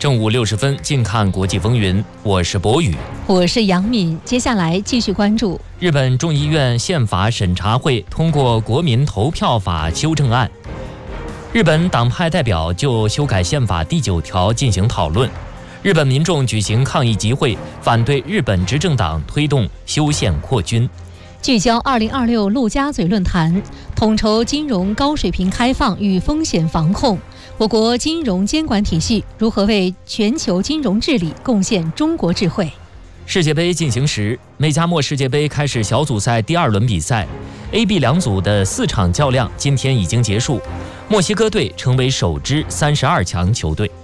正午60分，近看国际风云，我是博宇， 我是杨敏。接下来继续关注日本众议院宪法审查会通过国民投票法修正案。日本党派代表就修改宪法第9条进行讨论。日本民众举行抗议集会，反对日本执政党推动修宪扩军。 聚焦2026陆家嘴论坛，统筹金融高水平开放与风险防控。我国金融监管体系如何为全球金融治理贡献中国智慧？ 世界杯进行时，美加墨世界杯开始小组赛第2轮比赛 ，A、B 两组的4场较量今天已经结束，墨西哥队成为首支32强球队。